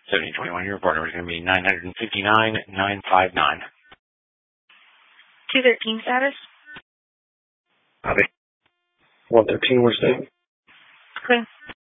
7021, your report number is going to be 959,959. 213 status? Copy. 113, we're staying. Okay.